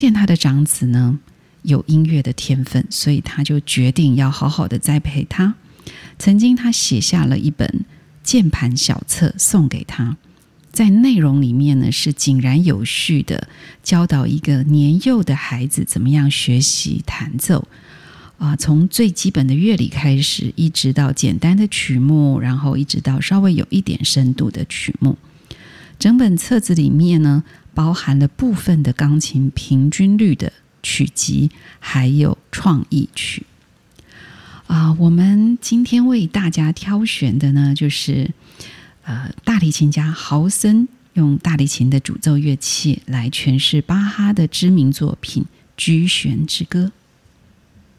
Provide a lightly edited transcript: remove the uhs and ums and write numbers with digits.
见他的长子呢有音乐的天分，所以他就决定要好好的栽培他。曾经他写下了一本键盘小册送给他，在内容里面呢是井然有序的教导一个年幼的孩子怎么样学习弹奏从最基本的乐理开始，一直到简单的曲目，然后一直到稍微有一点深度的曲目。整本册子里面呢包含了部分的钢琴平均律的曲集，还有创意曲我们今天为大家挑选的呢就是大提琴家豪森用大提琴的主奏乐器来诠释巴哈的知名作品《居弦之歌》。